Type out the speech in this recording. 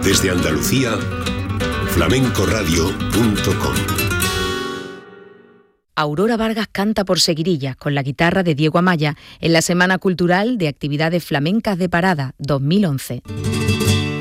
Desde Andalucía, flamencoradio.com. Aurora Vargas canta por Seguirillas con la guitarra de Diego Amaya en la Semana Cultural de Actividades Flamencas de Parada 2011.